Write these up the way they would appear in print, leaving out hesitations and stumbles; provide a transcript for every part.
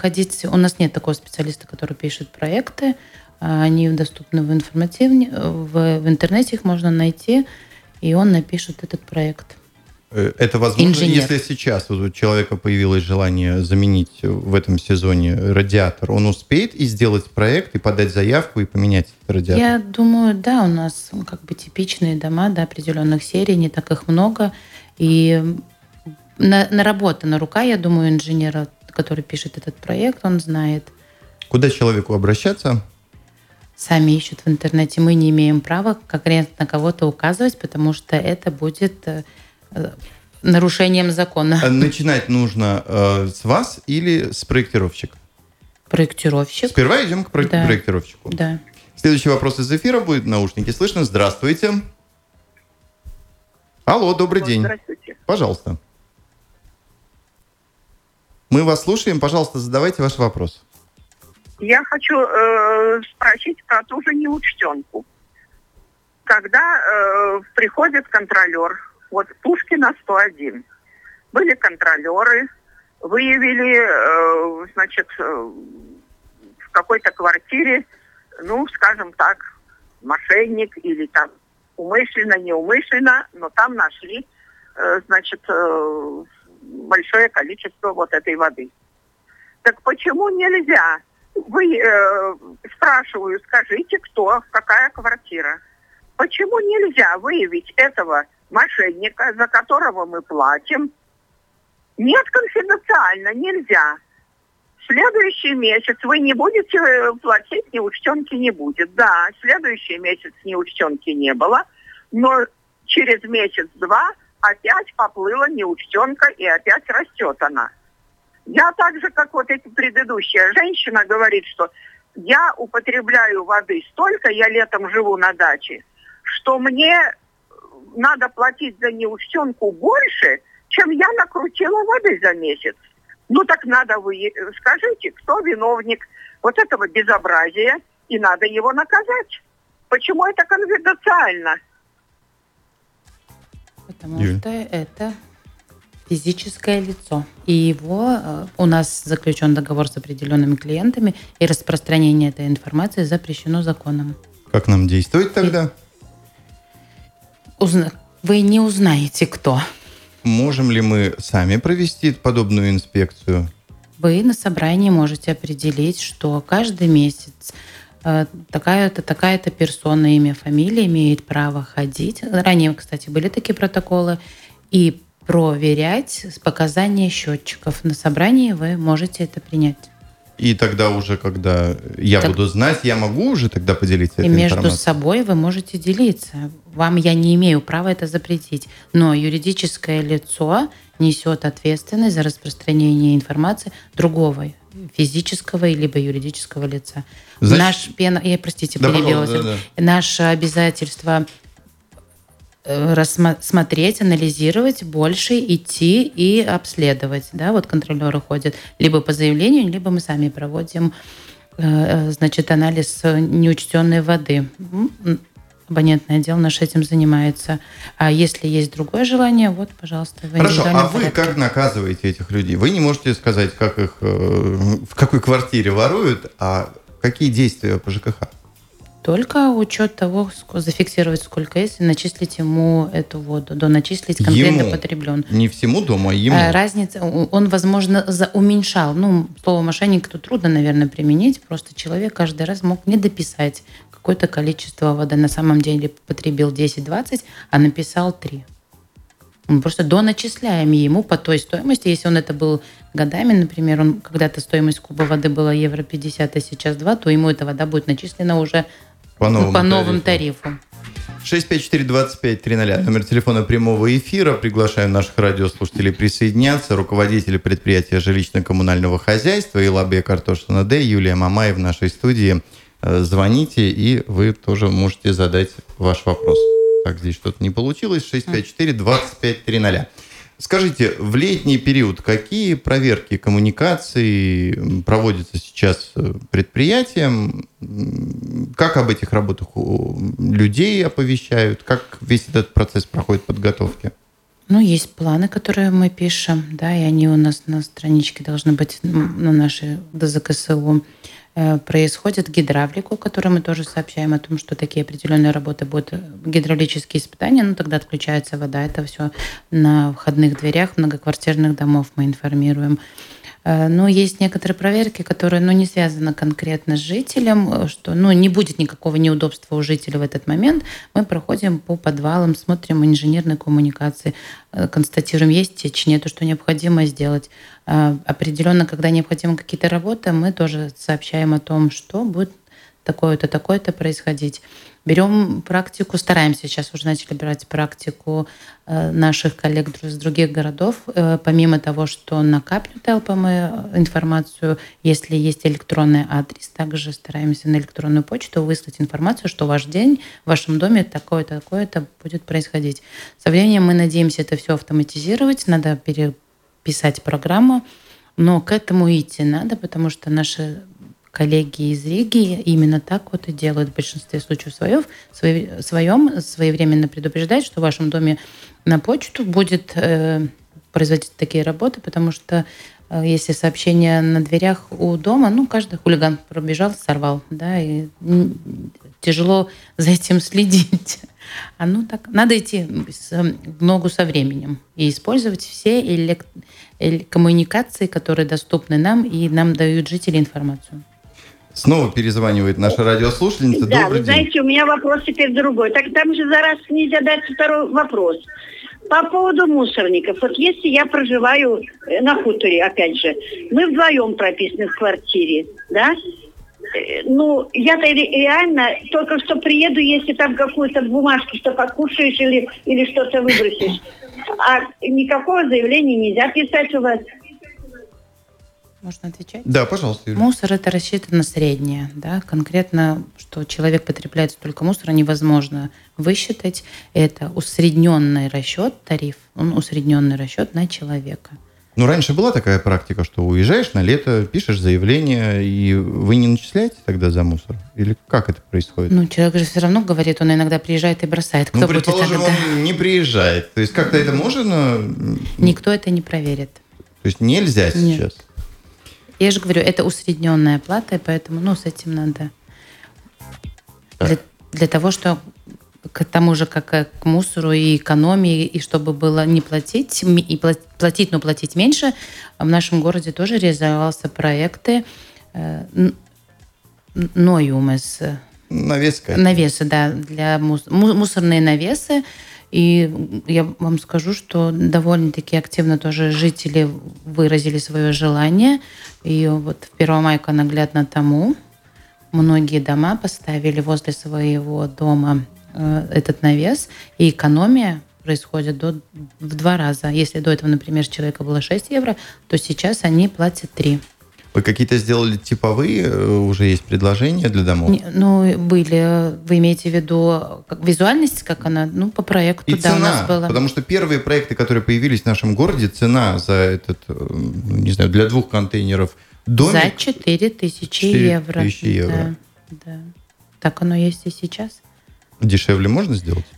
заходить... У нас нет такого специалиста, который пишет проекты. Они доступны в интернете, их можно найти, и он напишет этот проект. Это возможно, если сейчас вот у человека появилось желание заменить в этом сезоне радиатор, он успеет и сделать проект, и подать заявку, и поменять этот радиатор? Я думаю, да, у нас типичные дома, определенных серий, не так их много. И наработана рука, я думаю, инженера, который пишет этот проект, он знает. Куда человеку обращаться? Сами ищут в интернете. Мы не имеем права конкретно на кого-то указывать, потому что это будет нарушением закона. Начинать нужно с вас или с проектировщика? Проектировщик. Сперва идем к проектировщику. Да. Следующий вопрос из эфира будет. Наушники слышно. Здравствуйте. Алло, добрый день. Здравствуйте. Пожалуйста. Мы вас слушаем. Пожалуйста, задавайте ваш вопрос. Я хочу спросить про ту же неучтенку. Когда приходит контролер, вот Пушкина 101, были контролеры, выявили, в какой-то квартире, скажем так, мошенник или там умышленно, неумышленно, но там нашли, большое количество вот этой воды. Так почему нельзя? Спрашиваю, скажите, какая квартира? Почему нельзя выявить этого мошенника, за которого мы платим? Нет, конфиденциально, нельзя. В следующий месяц вы не будете платить, неучтенки не будет. Да, следующий месяц неучтенки не было, но через месяц-два опять поплыла неучтенка, и опять растет она. Я так же, как вот эта предыдущая женщина говорит, что я употребляю воды столько, я летом живу на даче, что мне надо платить за неучтенку больше, чем я накрутила воды за месяц. Так надо скажите, кто виновник вот этого безобразия, и надо его наказать. Почему это конфиденциально? Потому что это физическое лицо. И у нас заключен договор с определенными клиентами, и распространение этой информации запрещено законом. Как нам действовать тогда? Вы не узнаете, кто. Можем ли мы сами провести подобную инспекцию? Вы на собрании можете определить, что каждый месяц такая-то персона, имя, фамилия имеет право ходить. Ранее, кстати, были такие протоколы. И проверять показания счетчиков. На собрании вы можете это принять. И тогда уже, когда я буду знать, я могу уже тогда поделиться этой информацией? И между собой вы можете делиться. Я не имею права это запретить. Но юридическое лицо несет ответственность за распространение информации другого физического либо юридического лица. Наше обязательство рассмотреть, анализировать, больше идти и обследовать. Контролеры ходят либо по заявлению, либо мы сами проводим анализ неучтенной воды. Абонентный отдел наш этим занимается. А если есть другое желание, пожалуйста. Хорошо, а вы как наказываете этих людей? Вы не можете сказать, как их в какой квартире воруют, а какие действия по ЖКХ? Только учет того, зафиксировать сколько есть, и начислить ему эту воду. Доначислить конкретно потребленную. Не всему дому, а ему. Разница, он, возможно, уменьшал. Слово «мошенник» тут трудно, наверное, применить. Просто человек каждый раз мог не дописать какое-то количество воды. На самом деле потребил 10-20, а написал 3. Мы просто доначисляем ему по той стоимости. Если он это был годами, например, когда-то стоимость куба воды была евро 50, а сейчас 2, то ему эта вода будет начислена уже по новому тарифу. 654-25-00. Номер телефона прямого эфира. Приглашаю наших радиослушателей присоединяться. Руководитель предприятия жилищно-коммунального хозяйства Илабе Картошина Д. Юлия Мамаев в нашей студии. Звоните, и вы тоже можете задать ваш вопрос. Так, здесь что-то не получилось. 654-25-00. Скажите, в летний период какие проверки коммуникаций проводятся сейчас предприятием? Как об этих работах людей оповещают? Как весь этот процесс проходит подготовки? Ну, есть планы, которые мы пишем, да, и они у нас на страничке должны быть на нашей ДЗКСУ. Происходит гидравлику, которую мы тоже сообщаем о том, что такие определенные работы будут, гидравлические испытания, ну, тогда отключается вода. Это все на входных дверях многоквартирных домов мы информируем. Но есть некоторые проверки, которые не связаны конкретно с жителем, что не будет никакого неудобства у жителя в этот момент. Мы проходим по подвалам, смотрим инженерные коммуникации, констатируем, есть течь, нету, что необходимо сделать. Определенно, когда необходимы какие-то работы, мы тоже сообщаем о том, что будет такое-то, такое-то происходить. Берем практику, стараемся сейчас уже начали брать практику наших коллег из других городов. Помимо того, что на Капню-Телпа мы информацию, если есть электронный адрес, также стараемся на электронную почту выслать информацию, что ваш день в вашем доме такое-то, такое-то будет происходить. Со временем мы надеемся это все автоматизировать, надо переписать программу, но к этому идти надо, потому что наши коллеги из Риги именно так вот и делают в большинстве случаев своевременно предупреждать, что в вашем доме на почту будет производить такие работы, потому что если сообщение на дверях у дома, каждый хулиган пробежал, сорвал, да, и тяжело за этим следить. Так, надо идти в ногу со временем и использовать все коммуникации, которые доступны нам и нам дают жители информацию. Снова перезванивает наша радиослушательница. Да, Добрый вы знаете, у меня вопрос теперь другой. Так там же за раз нельзя дать второй вопрос. По поводу мусорников. Вот если я проживаю на хуторе, опять же, мы вдвоем прописаны в квартире, да? Я-то реально только что приеду, если там какую-то бумажку, что покушаешь или что-то выбросишь. А никакого заявления нельзя писать у вас. Можно отвечать? Да, пожалуйста, Юлия. Мусор – это рассчитано на среднее. Да? Конкретно, что человек потребляет столько мусора, невозможно высчитать. Это усредненный расчет, тариф, он усредненный расчет на человека. Раньше была такая практика, что уезжаешь на лето, пишешь заявление, и вы не начисляете тогда за мусор? Или как это происходит? Человек же все равно говорит, он иногда приезжает и бросает. Кто будет предположим, тогда? Он не приезжает. То есть как-то это можно? Никто это не проверит. То есть нельзя сейчас? Нет. Я же говорю, это усредненная плата, и поэтому, с этим надо. Для того, что к тому же, как к мусору и экономии, и чтобы было не платить, и платить, но платить меньше, в нашем городе тоже реализовался проекты Ноюмес. Навесы, да, для мусорные навесы. И я вам скажу, что довольно-таки активно тоже жители выразили свое желание. И вот в Первомайку наглядно тому многие дома поставили возле своего дома этот навес. И экономия происходит в 2 раза. Если до этого, например, с человека было 6 евро, то сейчас они платят 3. Вы какие-то сделали типовые, уже есть предложения для домов? Были. Вы имеете в виду визуальность, как она? По проекту, и цена, у нас было. Потому что первые проекты, которые появились в нашем городе, цена за этот, для 2 контейнеров домик... За 4000 евро. 4000 евро. Да. Так оно есть и сейчас. Дешевле можно сделать?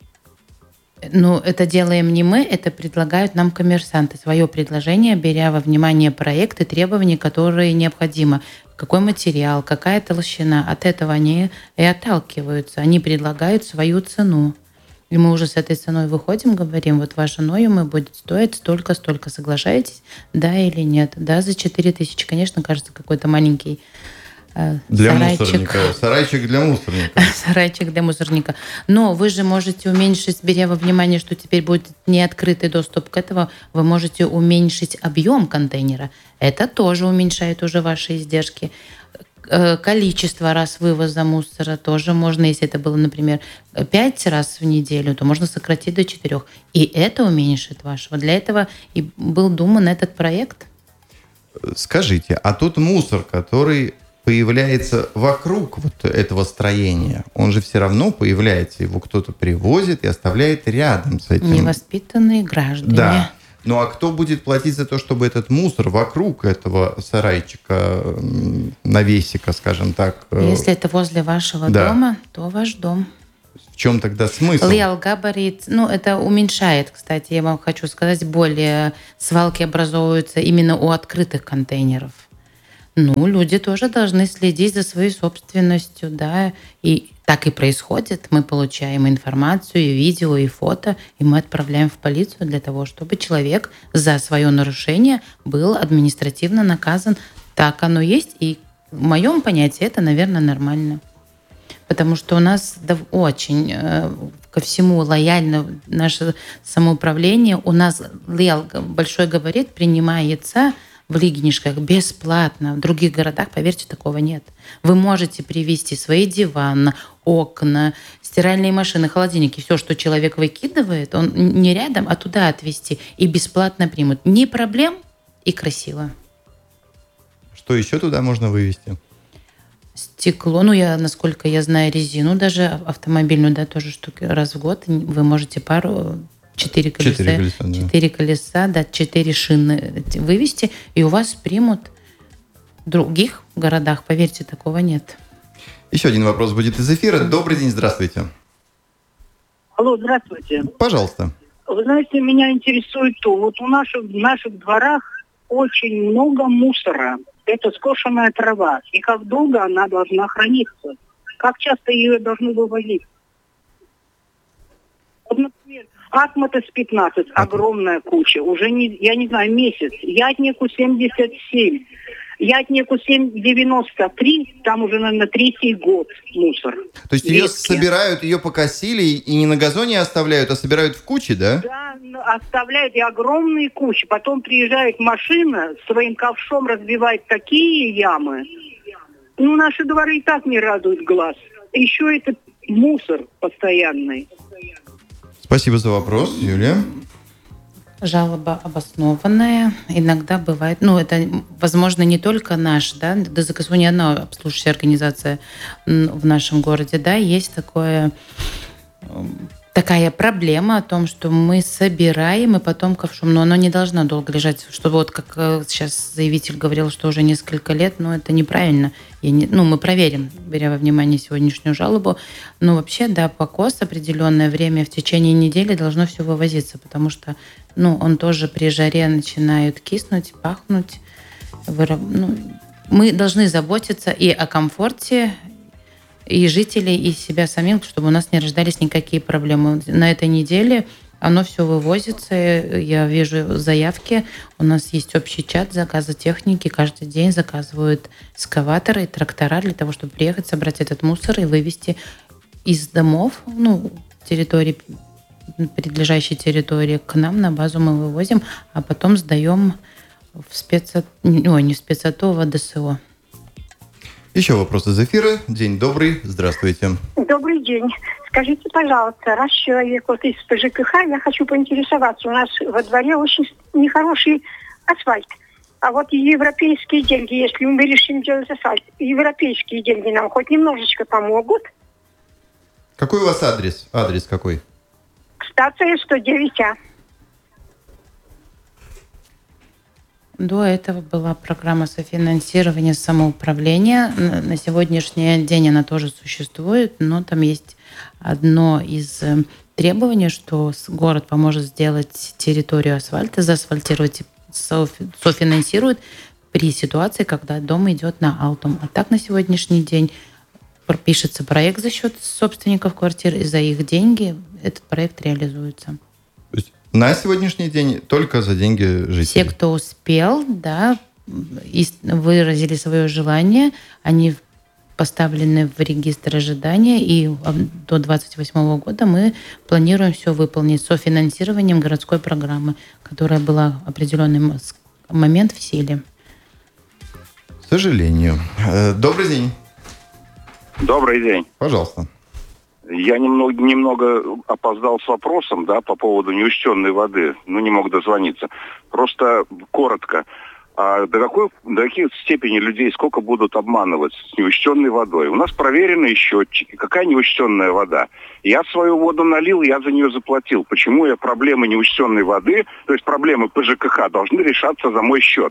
Это делаем не мы, это предлагают нам коммерсанты. Свое предложение, беря во внимание проект и требования, которые необходимы. Какой материал, какая толщина. От этого они и отталкиваются. Они предлагают свою цену. И мы уже с этой ценой выходим, говорим, вот ваша Ноюме будет стоить столько-столько. Соглашаетесь? Да или нет? Да, за 4000. Конечно, кажется, какой-то маленький для мусорника. Сарайчик для мусорника. Сарайчик для мусорника. Но вы же можете уменьшить, беря во внимание, что теперь будет неоткрытый доступ к этому, вы можете уменьшить объем контейнера. Это тоже уменьшает уже ваши издержки. Количество раз вывоза мусора тоже можно, если это было, например, 5 раз в неделю, то можно сократить до 4. И это уменьшит вашего. Для этого и был думан этот проект. Скажите, а тот мусор, который появляется вокруг вот этого строения, он же все равно появляется, его кто-то привозит и оставляет рядом с этим. Невоспитанные граждане. Да. Ну а кто будет платить за то, чтобы этот мусор вокруг этого сарайчика, навесика, скажем так? Если это возле вашего дома, то ваш дом. В чем тогда смысл? Лиал габарит, это уменьшает, кстати, я вам хочу сказать, более свалки образовываются именно у открытых контейнеров. Люди тоже должны следить за своей собственностью, да, и так и происходит. Мы получаем информацию, и видео, и фото, и мы отправляем в полицию для того, чтобы человек за свое нарушение был административно наказан. Так оно есть, и в моем понятии это, наверное, нормально. Потому что у нас очень ко всему лояльно наше самоуправление. У нас большой габарит принимается в Лигнишках бесплатно. В других городах, поверьте, такого нет. Вы можете привезти свои диваны, окна, стиральные машины, холодильники. Все, что человек выкидывает, он не рядом, а туда отвезти. И бесплатно примут. Ни проблем и красиво. Что еще туда можно вывезти? Стекло, насколько я знаю, резину даже автомобильную, да, тоже штуки раз в год. Вы можете 4 колеса, 4 шины вывести, и у вас примут. В других городах, поверьте, такого нет. Еще один вопрос будет из эфира. Добрый день, здравствуйте. Алло, здравствуйте. Пожалуйста. Вы знаете, меня интересует то, в наших дворах очень много мусора. Это скошенная трава. И как долго она должна храниться? Как часто ее должны вывозить? Вот, например, Атматес-15, огромная куча, уже, месяц. Ятнику 77, Ятнику 93, там уже, наверное, 3-й год мусор. То есть ее собирают, ее покосили и не на газоне оставляют, а собирают в куче, да? Да, оставляют и огромные кучи. Потом приезжает машина, своим ковшом разбивает такие ямы. Наши дворы и так не радуют глаз. Еще это мусор постоянный. Спасибо за вопрос, Юлия. Жалоба обоснованная. Иногда бывает, это, возможно, не только наш, да, ДЗКСУ не одна обслуживающая организация в нашем городе, да, есть такая проблема о том, что мы собираем и потом ковшом, но оно не должно долго лежать, чтобы как сейчас заявитель говорил, что уже несколько лет, это неправильно. Мы проверим, беря во внимание сегодняшнюю жалобу, но вообще, да, покос определенное время в течение недели должно все вывозиться, потому что, он тоже при жаре начинает киснуть, пахнуть. Мы должны заботиться и о комфорте и жителей, и себя самим, чтобы у нас не рождались никакие проблемы. На этой неделе оно все вывозится. Я вижу заявки. У нас есть общий чат заказа техники. Каждый день заказывают экскаваторы и трактора для того, чтобы приехать, собрать этот мусор и вывести из домов, территории, прилежащей территории к нам на базу мы вывозим, а потом сдаем в не в спецату, а в ДСО. Еще вопрос из эфира. День добрый. Здравствуйте. Добрый день. Скажите, пожалуйста, раз человек из ПЖКХ, я хочу поинтересоваться. У нас во дворе очень нехороший асфальт. А вот европейские деньги, если мы решим делать асфальт, европейские деньги нам хоть немножечко помогут? Какой у вас адрес? Адрес какой? Стация 109А. До этого была программа софинансирования самоуправления. На сегодняшний день она тоже существует, но там есть одно из требований, что город поможет сделать территорию асфальта, заасфальтировать, софинансирует при ситуации, когда дом идет на Алтум. А так на сегодняшний день пишется проект за счет собственников квартир, и за их деньги этот проект реализуется. На сегодняшний день только за деньги жителей. Все, кто успел, да, выразили свое желание, они поставлены в регистр ожидания, и до 2028 года мы планируем все выполнить с софинансированием городской программы, которая была в определенный момент в силе. К сожалению. Добрый день. Добрый день. Пожалуйста. Я немного опоздал с вопросом, да, по поводу неучтенной воды. Не мог дозвониться. Просто коротко. До какой степени людей сколько будут обманывать с неучтенной водой? У нас проверенные счетчики. Какая неучтенная вода? Я свою воду налил, я за нее заплатил. Почему проблемы неучтенной воды, то есть проблемы ПЖКХ, должны решаться за мой счет?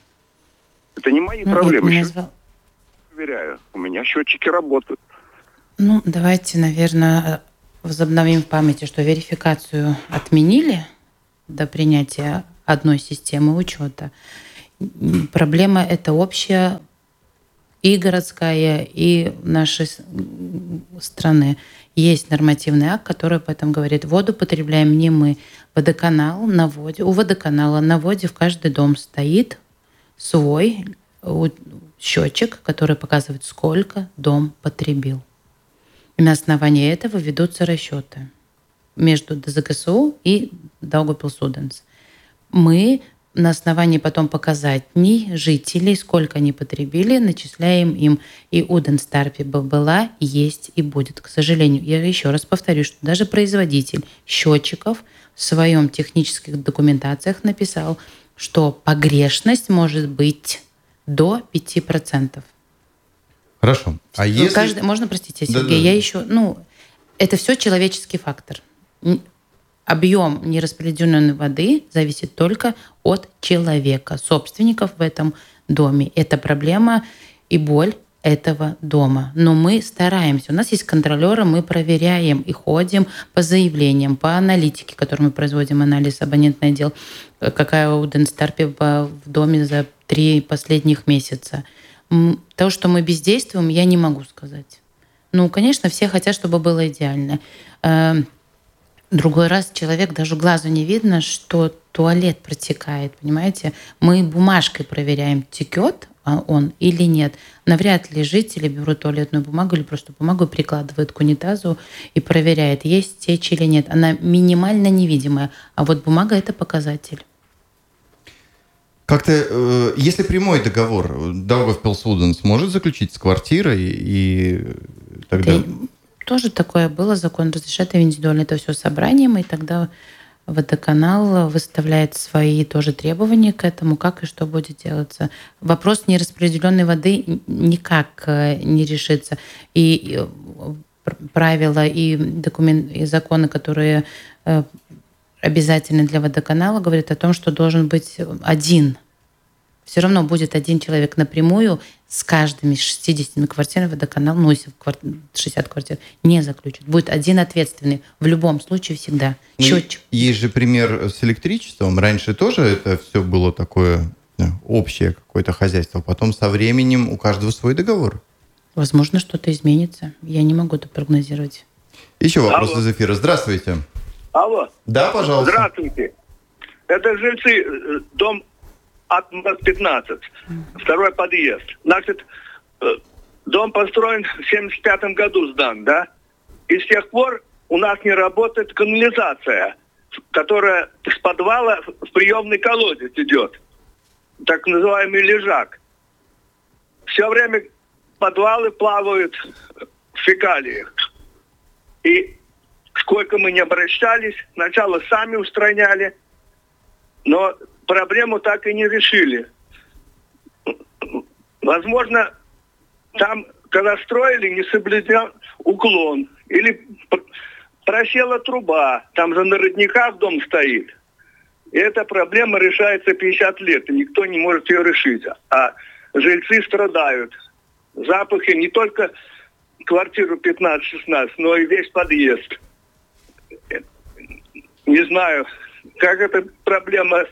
Это не мои проблемы. Проверяю. У меня счетчики работают. Ну, давайте, наверное, возобновим в памяти, что верификацию отменили до принятия одной системы учета. Проблема эта общая и городская, и нашей страны. Есть нормативный акт, который об этом говорит. Воду потребляем не мы. Водоканал на воде. У водоканала на воде в каждый дом стоит свой счетчик, который показывает, сколько дом потребил. И на основании этого ведутся расчеты между ДЗКСУ и Daugavpils-Ūdens. Мы на основании потом показателей жителей, сколько они потребили, начисляем им. И Ūdens-Tarpība была, есть и будет. К сожалению, я еще раз повторю, что даже производитель счетчиков в своем технических документациях написал, что погрешность может быть до 5%. Хорошо. А если... Можно, простите, Сергей, я еще... это все человеческий фактор. Объем нераспределенной воды зависит только от человека, собственников в этом доме. Это проблема и боль этого дома. Но мы стараемся. У нас есть контролеры, мы проверяем и ходим по заявлениям, по аналитике, которую мы производим, анализ абонентный отдел, какая у Ūdens-Tarpība в доме за 3 последних месяца. То, что мы бездействуем, я не могу сказать. Конечно, все хотят, чтобы было идеально. Другой раз человек, даже глазу не видно, что туалет протекает, понимаете? Мы бумажкой проверяем, текет он или нет. Навряд ли жители берут туалетную бумагу или просто бумагу прикладывают к унитазу и проверяют, есть течь или нет. Она минимально невидимая, а вот бумага – это показатель. Как-то, если прямой договор Daugavpils-Ūdens может заключить с квартирой и тогда... Тоже такое было, закон разрешает индивидуально это все собранием, и тогда водоканал выставляет свои тоже требования к этому, как и что будет делаться. Вопрос нераспределенной воды никак не решится. И правила, и законы, которые обязательны для водоканала, говорят о том, что должен быть один. Все равно будет один человек напрямую с каждыми 60 квартирами водоканал, если 60 квартир, не заключит. Будет один ответственный в любом случае всегда. Счетчик. Есть же пример с электричеством. Раньше тоже это все было такое общее какое-то хозяйство. Потом со временем у каждого свой договор. Возможно, что-то изменится. Я не могу это прогнозировать. Еще вопрос из эфира. Здравствуйте. Алло. Да, пожалуйста. Здравствуйте. Это жильцы, дом от 15, второй подъезд. Значит, дом построен в 75 году сдан, да? И с тех пор у нас не работает канализация, которая с подвала в приемный колодец идет. Так называемый лежак. Все время подвалы плавают в фекалиях. И сколько мы не обращались, сначала сами устраняли, но проблему так и не решили. Возможно, там, когда строили, не соблюден уклон. Или просела труба. Там же на родниках дом стоит. И эта проблема решается 50 лет. И никто не может ее решить. А жильцы страдают. Запахи не только квартиру 15-16, но и весь подъезд. Не знаю, как эта проблема...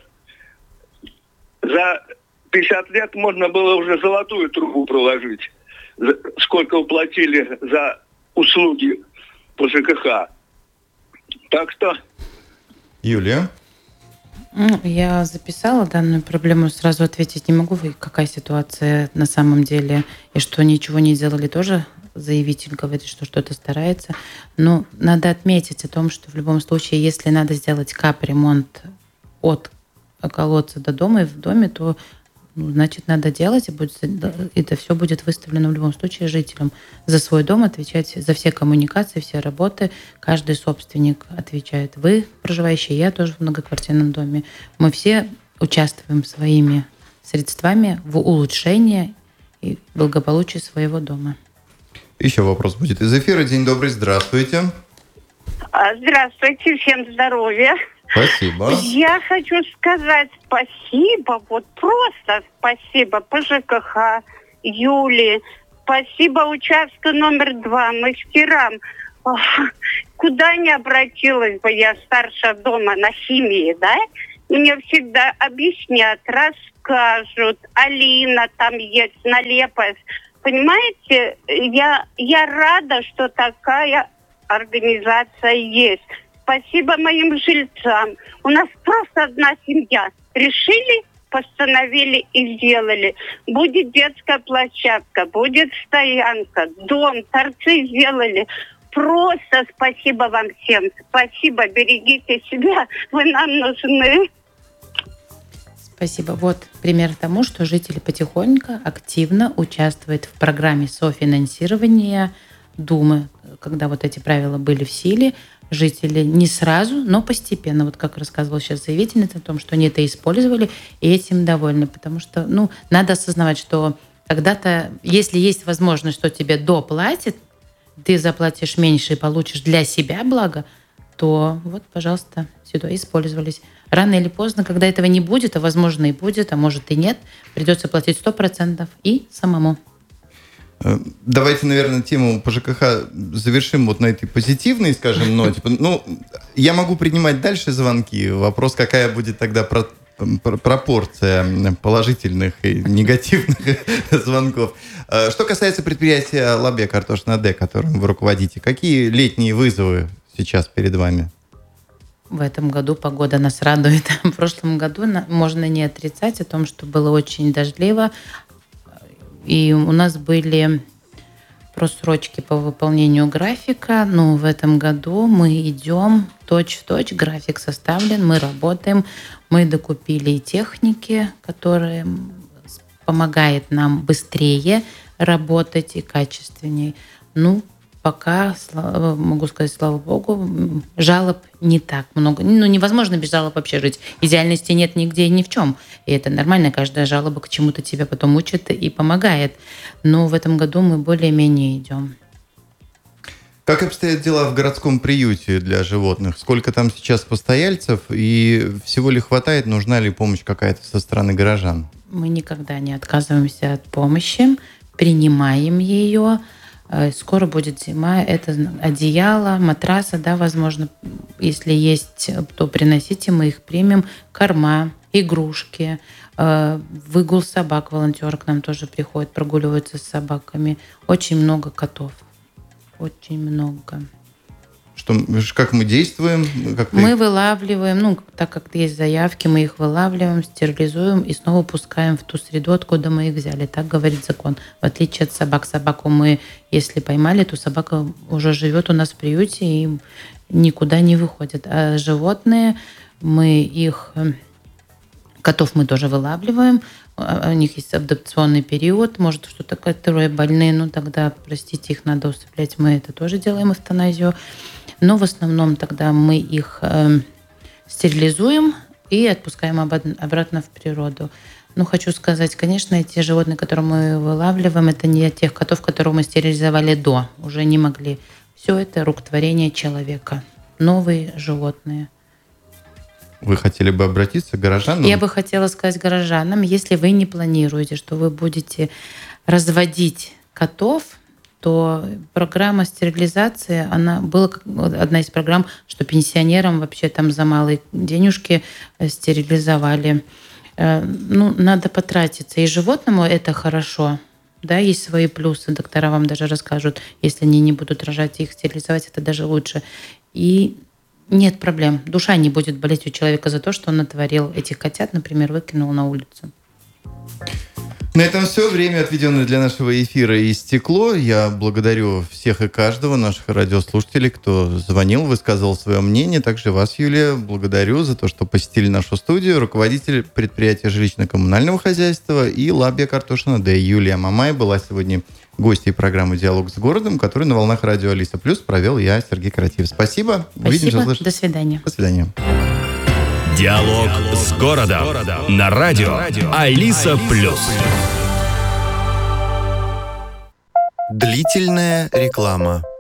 За 50 лет можно было уже золотую трубу проложить. Сколько уплатили за услуги по ЖКХ. Так что... Юлия? Я записала данную проблему, сразу ответить не могу. Какая ситуация на самом деле, и что ничего не сделали, тоже заявитель говорит, что что-то старается. Но надо отметить о том, что в любом случае, если надо сделать капремонт от колодца до дома и в доме, то значит надо делать, и это все будет выставлено в любом случае жителям. За свой дом отвечать, за все коммуникации, все работы. Каждый собственник отвечает. Вы, проживающие, я тоже в многоквартирном доме. Мы все участвуем своими средствами в улучшении и благополучии своего дома. Еще вопрос будет из эфира. День добрый, здравствуйте. Здравствуйте, всем здоровья. Спасибо. Я хочу сказать спасибо, вот просто спасибо по ЖКХ, Юле, Спасибо участку номер 2, мастерам. Ох, куда не обратилась бы я старше дома на химии, да? Мне всегда объяснят, расскажут. Алина там есть, Налепов. Понимаете, я рада, что такая организация есть. Спасибо моим жильцам. У нас просто одна семья. Решили, постановили и сделали. Будет детская площадка, будет стоянка, дом, торцы сделали. Просто спасибо вам всем. Спасибо, берегите себя. Вы нам нужны. Спасибо. Вот пример тому, что жители потихоньку активно участвуют в программе софинансирования Думы. Когда вот эти правила были в силе, жители не сразу, но постепенно, вот как рассказывала сейчас заявительница, о том, что они это использовали и этим довольны. Потому что, надо осознавать, что когда-то, если есть возможность, что тебе доплатят, ты заплатишь меньше и получишь для себя благо, то вот, пожалуйста, сюда использовались. Рано или поздно, когда этого не будет, а возможно и будет, а может и нет, придется платить 100% и самому. Давайте, наверное, тему по ЖКХ завершим вот на этой позитивной, скажем, ноте. Я могу принимать дальше звонки. Вопрос, какая будет тогда пропорция положительных и негативных звонков. Что касается предприятия Лабе Картошина Д, которым вы руководите, какие летние вызовы сейчас перед вами? В этом году погода нас радует. В прошлом году можно не отрицать о том, что было очень дождливо. И у нас были просрочки по выполнению графика. Но в этом году мы идем точь-в-точь. График составлен, мы работаем. Мы докупили техники, которые помогают нам быстрее работать и качественнее. Пока, могу сказать, слава богу, жалоб не так много. Невозможно без жалоб вообще жить. Идеальности нет нигде и ни в чем. И это нормально. Каждая жалоба к чему-то тебя потом учит и помогает. Но в этом году мы более-менее идем. Как обстоят дела в городском приюте для животных? Сколько там сейчас постояльцев? И всего ли хватает? Нужна ли помощь какая-то со стороны горожан? Мы никогда не отказываемся от помощи. Принимаем ее. Скоро будет зима, это одеяло, матрасы, возможно, если есть, то приносите, мы их примем, корма, игрушки, выгул собак, волонтеры к нам тоже приходят, прогуливаются с собаками. Очень много котов, очень много. Как мы действуем? Мы вылавливаем, так как есть заявки, мы их вылавливаем, стерилизуем и снова пускаем в ту среду, откуда мы их взяли. Так говорит закон. В отличие от собак. Собаку мы, если поймали, то собака уже живет у нас в приюте и никуда не выходит. А животные, котов мы тоже вылавливаем. У них есть адаптационный период, может что-то, которые больные, тогда, простите, их надо усыплять. Мы это тоже делаем, эвтаназию. Но в основном тогда мы их стерилизуем и отпускаем обратно в природу. Хочу сказать, конечно, эти животные, которые мы вылавливаем, это не тех котов, которых мы стерилизовали до, уже не могли. Все это рук творения человека. Новые животные. Вы хотели бы обратиться к горожанам? Я бы хотела сказать горожанам, если вы не планируете, что вы будете разводить котов, то программа стерилизации, была одна из программ, что пенсионерам вообще там за малые денежки стерилизовали. Надо потратиться. И животному это хорошо. Есть свои плюсы. Доктора вам даже расскажут, если они не будут рожать, их стерилизовать, это даже лучше. И нет проблем. Душа не будет болеть у человека за то, что он натворил этих котят, например, выкинул на улицу. На этом все. Время, отведенное для нашего эфира, истекло. Я благодарю всех и каждого наших радиослушателей, кто звонил, высказывал свое мнение. Также вас, Юлия, благодарю за то, что посетили нашу студию. Руководитель предприятия жилищно-коммунального хозяйства и Лабе Картошина Д. Юлия Мамай была сегодня гостьей программы «Диалог с городом», которую на волнах радио Алиса Плюс провел я, Сергей Каратьев. Спасибо. Спасибо. До свидания. До свидания. Диалог с городом на радио Алиса Плюс. Длительная реклама.